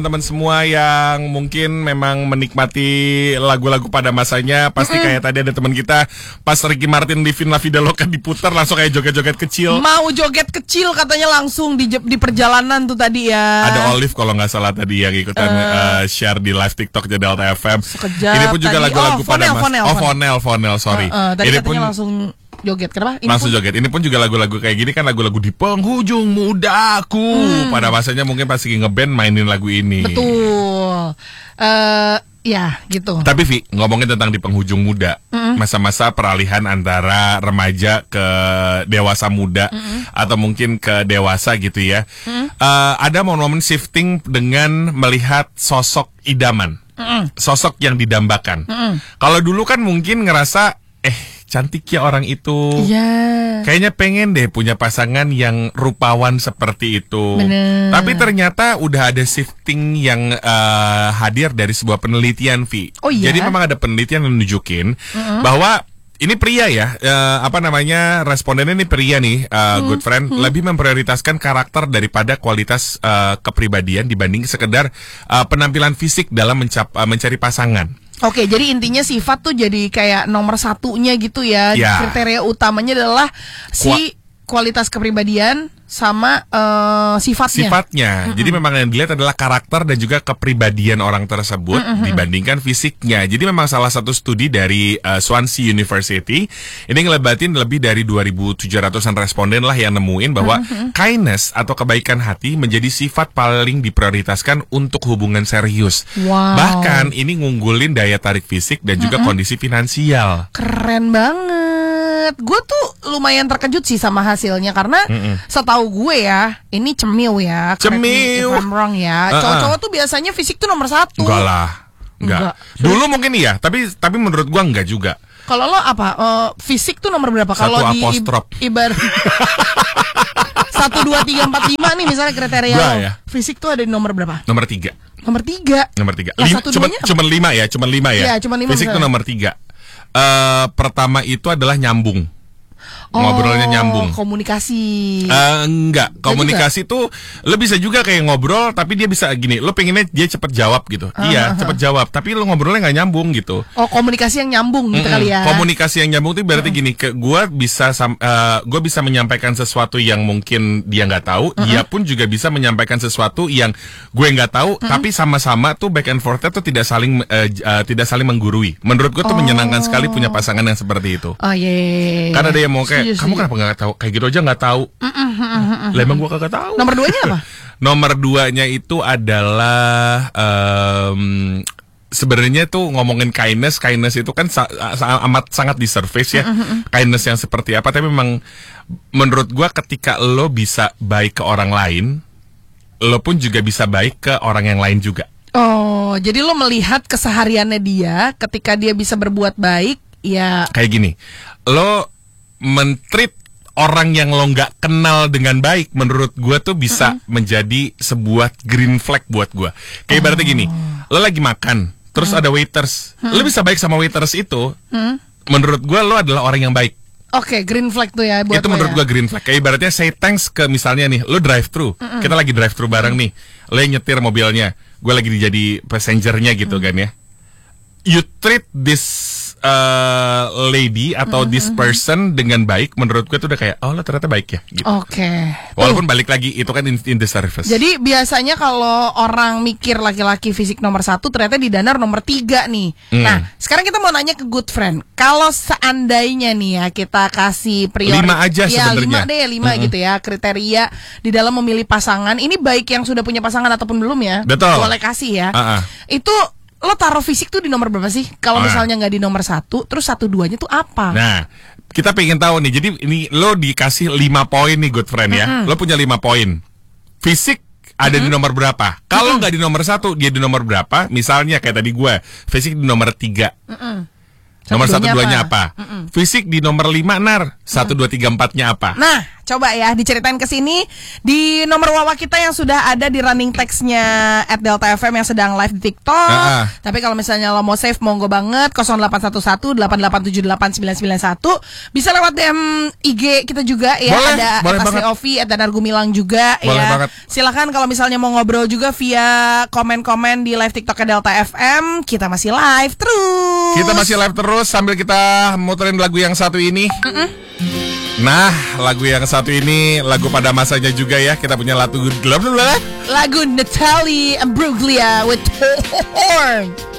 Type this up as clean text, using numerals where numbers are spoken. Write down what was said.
Teman semua yang mungkin memang menikmati lagu-lagu pada masanya, pasti kayak tadi ada teman kita pas Ricky Martin di Vina Vida Loca diputar langsung kayak joget-joget kecil. Mau joget kecil katanya langsung di perjalanan tuh tadi ya. Ada Olive kalau nggak salah tadi yang ikutan share di live TikTok Delta FM. Sekejap ini pun juga tadi. lagu-lagu pada Fonel, sorry. Tadi ini katanya pun langsung joget, kenapa? Langsung joget. Ini pun juga lagu-lagu kayak gini kan lagu-lagu di penghujung mudaku. Pada masanya mungkin pasti ngeband mainin lagu ini. Betul. Ya gitu. Tapi Vi, ngomongin tentang di penghujung muda, masa-masa peralihan antara remaja ke dewasa muda atau mungkin ke dewasa gitu ya. Ada momen shifting dengan melihat sosok idaman, sosok yang didambakan. Kalau dulu kan mungkin ngerasa cantik ya orang itu. Iya. Kayaknya pengen deh punya pasangan yang rupawan seperti itu. Bener. Tapi ternyata udah ada shifting yang hadir dari sebuah penelitian, Vi. Oh iya? Jadi memang ada penelitian yang menunjukin bahwa ini pria ya, respondennya ini pria nih, good friend, lebih memprioritaskan karakter daripada kualitas kepribadian dibanding sekedar penampilan fisik dalam mencari pasangan. Oke, jadi intinya sifat tuh jadi kayak nomor satunya gitu ya. Kriteria utamanya adalah kualitas kepribadian sama sifatnya. Jadi memang yang dilihat adalah karakter dan juga kepribadian orang tersebut dibandingkan fisiknya. Jadi memang salah satu studi dari Swansea University ini ngelebatin lebih dari 2.700-an responden lah yang nemuin bahwa kindness atau kebaikan hati menjadi sifat paling diprioritaskan untuk hubungan serius. Wow. Bahkan ini ngunggulin daya tarik fisik dan juga kondisi finansial. Keren banget. Gue tuh lumayan terkejut sih sama hasilnya karena setahu gue ya, ini cemil ya. Cemil. If I'm wrong ya. Cowok-cowok tuh biasanya fisik tuh nomor satu. Enggak lah. Enggak. Dulu mungkin iya, tapi menurut gua enggak juga. Kalau lo apa? Fisik tuh nomor berapa? Kalau di ibarat 1, 2, 3, 4, 5 nih misalnya kriteria lo. Ya. Fisik tuh ada di nomor berapa? Nomor 3. Nomor 3. Nomor 3. Cuma 5 ya. Iya, cuma 5. Fisik tuh nomor 3. Pertama itu adalah nyambung. Ngobrolnya nyambung. Komunikasi. Enggak, komunikasi tuh lo bisa juga kayak ngobrol tapi dia bisa gini, lo pengennya dia cepet jawab gitu. Iya, cepet jawab, tapi lo ngobrolnya nggak nyambung gitu. Oh, komunikasi yang nyambung gitu kali ya. Komunikasi yang nyambung itu berarti gini, gue bisa menyampaikan sesuatu yang mungkin dia nggak tahu, dia pun juga bisa menyampaikan sesuatu yang gue nggak tahu, tapi sama-sama tuh back and forth-nya tuh tidak saling menggurui. Menurut gue tuh menyenangkan sekali punya pasangan yang seperti itu. Oh iya. Karena ada yang mau kayak kamu kenapa nggak tahu kayak gitu aja nggak tahu. Lah emang gua kagak tahu. Nomor 2-nya apa? Nomor 2-nya itu adalah sebenarnya tuh ngomongin kindness itu kan amat sangat di surface ya. Kindness yang seperti apa, tapi memang menurut gua ketika lo bisa baik ke orang lain, lo pun juga bisa baik ke orang yang lain juga. Oh, jadi lo melihat kesehariannya dia ketika dia bisa berbuat baik, ya kayak gini. Lo mentreat orang yang lo nggak kenal dengan baik, menurut gue tuh bisa menjadi sebuah green flag buat gue. Kayak ibaratnya gini, lo lagi makan, terus ada waiters, lo bisa baik sama waiters itu, menurut gue lo adalah orang yang baik. Oke, green flag tuh ya buat itu menurut gue green flag. Kayak ibaratnya say thanks ke misalnya nih, lo drive thru, kita lagi drive thru bareng nih, lo yang nyetir mobilnya, gue lagi jadi passengernya gitu kan ya. You treat this lady atau this person dengan baik, menurut gue tuh udah kayak oh lo ternyata baik ya gitu. Oke. Walaupun balik lagi itu kan in the surface. Jadi biasanya kalau orang mikir laki-laki fisik nomor 1, ternyata di Danar nomor 3 nih. Nah, sekarang kita mau nanya ke good friend. Kalau seandainya nih ya kita kasih prioritas 5 aja sebenarnya. 5 gitu ya kriteria di dalam memilih pasangan. Ini baik yang sudah punya pasangan ataupun belum ya. Betul. Boleh kasih ya. Itu lo taruh fisik tuh di nomor berapa sih? Kalau misalnya nggak di nomor 1, terus 1-2-nya tuh apa? Nah, kita pengen tahu nih. Jadi ini lo dikasih 5 poin nih good friend ya. Lo punya 5 poin. Fisik ada di nomor berapa? Kalau nggak di nomor 1, dia di nomor berapa? Misalnya kayak tadi gue, fisik di nomor 3. Nomor 1, 2-nya apa? Fisik di nomor 5, Nar. 1, 2, 3, 4-nya apa? Nah, coba ya diceritain ke sini di nomor WhatsApp kita yang sudah ada di running text-nya @delta_fm yang sedang live di TikTok. Tapi kalau misalnya lo mau save monggo banget 0811-8878-991. Bisa lewat DM IG kita juga ya. Boleh, ada banget. Ovi, ada Nargumilang juga Boleh ya. banget. Silakan kalau misalnya mau ngobrol juga via komen-komen di live TikTok Delta FM. Kita masih live terus. Kita masih live terus sambil kita muterin lagu yang satu ini. Nah, lagu yang satu ini lagu pada masanya juga ya. Kita punya lagu Natalie Imbruglia with Horn.